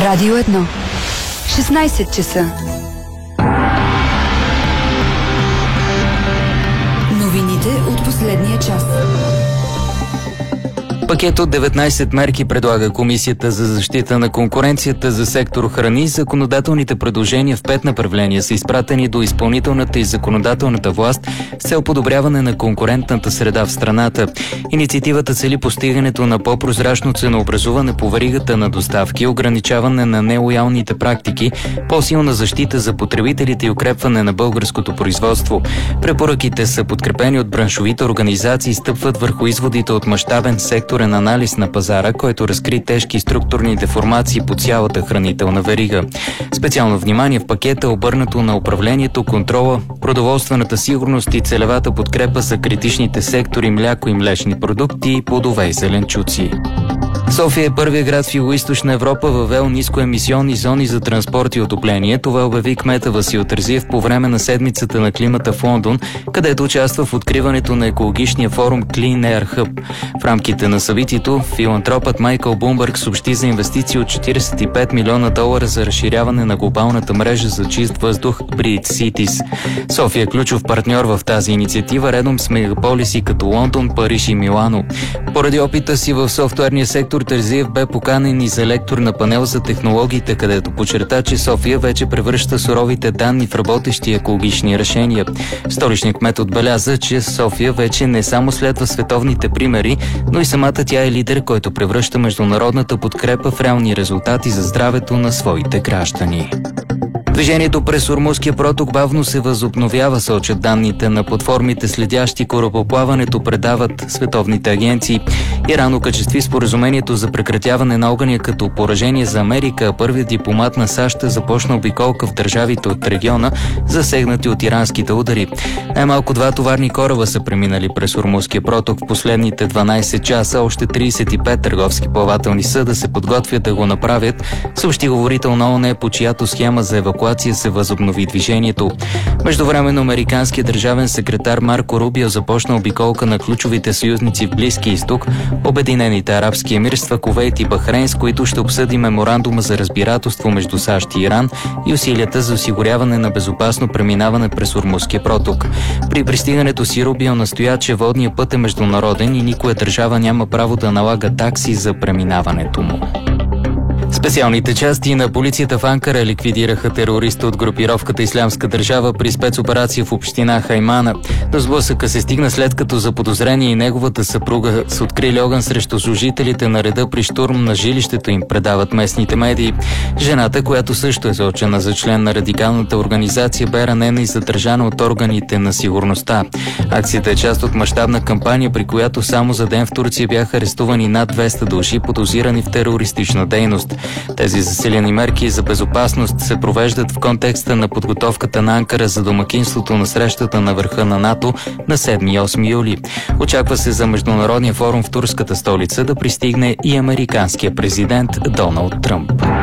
Радио 1. 16 часа. Новините от последния час. Пакет от 19 мерки предлага Комисията за защита на конкуренцията за сектор храни. Законодателните предложения в 5 направления са изпратени до изпълнителната и законодателната власт с цел подобряване на конкурентната среда в страната. Инициативата цели постигането на по-прозрачно ценообразуване по веригата на доставки, ограничаване на нелоялните практики, по-силна защита за потребителите и укрепване на българското производство. Препоръките са подкрепени от браншовите организации и стъпват върху изводите от мащабен секторен анализ на пазара, който разкри тежки структурни деформации по цялата хранителна верига. Специално внимание в пакета е обърнато на управлението, контрола, продоволствената сигурност и целевата подкрепа за критичните сектори мляко и млечни продукти, плодове и зеленчуци. София е първият град в Югоизточна Европа въвел нискоемисионни зони за транспорт и отопление. Това обяви кмета Васил Терзиев по време на седмицата на климата в Лондон, където участва в откриването на екологичния форум Clean Air Hub. В рамките на събитието филантропът Майкъл Блумбърг съобщи за инвестиции от $45 милиона за разширяване на глобалната мрежа за чист въздух Bridge Cities. София е ключов партньор в тази инициатива, редом с мегаполиси като Лондон, Париж и Милано. Поради опита си в софтуерния сектор, Терзиев бе поканен и за лектор на панел за технологиите, където подчерта, че София вече превръща суровите данни в работещи екологични решения. Столичният кмет отбеляза, че София вече не само следва световните примери, но и самата тя е лидер, който превръща международната подкрепа в реални резултати за здравето на своите граждани. Движението през Ормузския проток бавно се възобновява, сочат данните на платформите, следящи корабоплаването, предават световните агенции. Иран окачестви споразумението за прекратяване на огъня като поражение за Америка, а първият дипломат на САЩ започна обиколка в държавите от региона, засегнати от иранските удари. Най-малко 2 товарни кораба са преминали през Ормузския проток в последните 12 часа, още 35 търговски плавателни съда се подготвят да го направят, съобщи говорител на ООН, по чиято схема за евакуация се възобнови движението. Междувременно американският държавен секретар Марко Рубио започна обиколка на ключовите съюзници в Близкия изток, Обединените арабски емирства, Кувейт и Бахрейн, с които ще обсъди меморандума за разбирателство между САЩ и Иран и усилията за осигуряване на безопасно преминаване през Ормузския проток. При пристигането си Рубио настоя, че водният път е международен и никоя държава няма право да налага такси за преминаването му. Специалните части на полицията в Анкара ликвидираха терориста от групировката Ислямска държава при спецоперация в община Хаймана. До сблъсъка се стигна след като заподозрение и неговата съпруга са открили огън срещу служителите на реда при штурм на жилището им, предават местните медии. Жената, която също е сочена за член на радикалната организация, бе ранена и задържана от органите на сигурността. Акцията е част от мащабна кампания, при която само за ден в Турция бяха арестувани над 200 души, подозирани в терористична дейност. Тези засилени мерки за безопасност се провеждат в контекста на подготовката на Анкара за домакинството на срещата на върха на НАТО на 7 и 8 юли. Очаква се за международния форум в турската столица да пристигне и американския президент Доналд Тръмп.